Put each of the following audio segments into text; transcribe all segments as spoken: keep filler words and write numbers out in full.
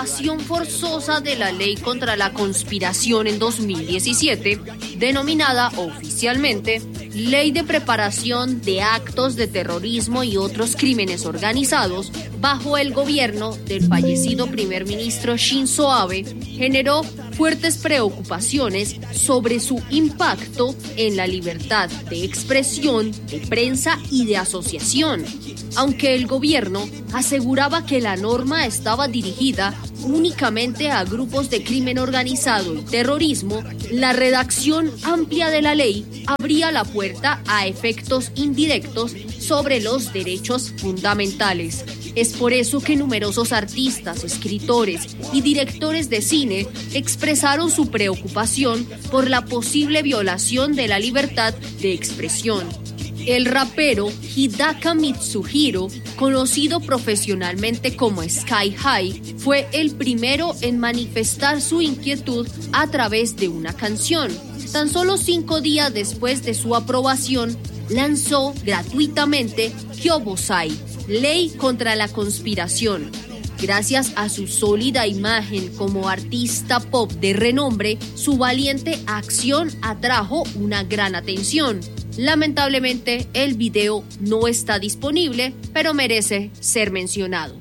aprobación forzosa de la ley contra la conspiración en dos mil diecisiete, denominada oficialmente Ley de Preparación de Actos de Terrorismo y otros crímenes organizados, bajo el gobierno del fallecido primer ministro Shinzo Abe, generó fuertes preocupaciones sobre su impacto en la libertad de expresión, de prensa y de asociación. Aunque el gobierno aseguraba que la norma estaba dirigida únicamente a grupos de crimen organizado y terrorismo, la redacción amplia de la ley abría la puerta a efectos indirectos sobre los derechos fundamentales. Es por eso que numerosos artistas, escritores y directores de cine expresaron su preocupación por la posible violación de la libertad de expresión. El rapero Hidaka Mitsuhiro, conocido profesionalmente como Sky High, fue el primero en manifestar su inquietud a través de una canción. Tan solo cinco días después de su aprobación, lanzó gratuitamente Kyobosai, Ley contra la Conspiración. Gracias a su sólida imagen como artista pop de renombre, su valiente acción atrajo una gran atención. Lamentablemente, el video no está disponible, pero merece ser mencionado.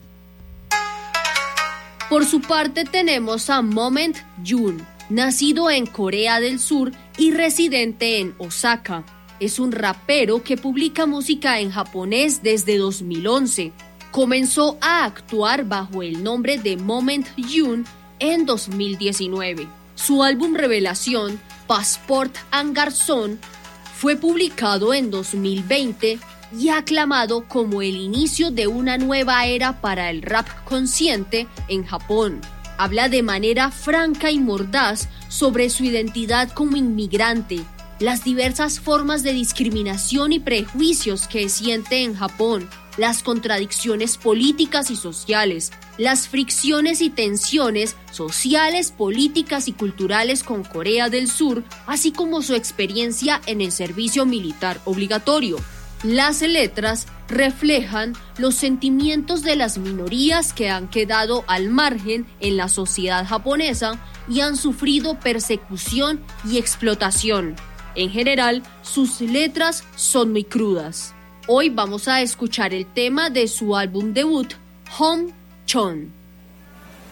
Por su parte, tenemos a Moment Jun, nacido en Corea del Sur y residente en Osaka. Es un rapero que publica música en japonés desde dos mil once. Comenzó a actuar bajo el nombre de Moment Jun en dos mil diecinueve. Su álbum revelación, Passport and Garçon, fue publicado en dos mil veinte y aclamado como el inicio de una nueva era para el rap consciente en Japón. Habla de manera franca y mordaz sobre su identidad como inmigrante, las diversas formas de discriminación y prejuicios que siente en Japón, las contradicciones políticas y sociales, las fricciones y tensiones sociales, políticas y culturales con Corea del Sur, así como su experiencia en el servicio militar obligatorio. Las letras reflejan los sentimientos de las minorías que han quedado al margen en la sociedad japonesa y han sufrido persecución y explotación. En general, sus letras son muy crudas. Hoy vamos a escuchar el tema de su álbum debut, Home Chon.